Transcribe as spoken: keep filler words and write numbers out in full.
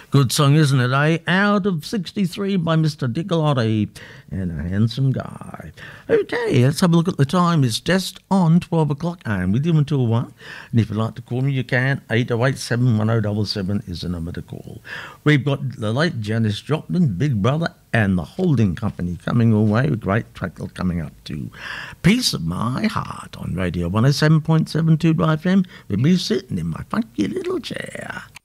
Good song, isn't it, eh? Out of sixty-three by Mister Diccolotti and a handsome guy. Okay, let's have a look at the time. It's just on twelve o'clock. I'm with you until one. And if you'd like to call me, you can. eight oh eight, seven one oh seven seven is the number to call. We've got the late Janis Joplin, Big Brother, and the Holding Company coming away with great track coming up to Piece of My Heart on Radio one oh seven point seven two F M with me sitting in my funky little chair.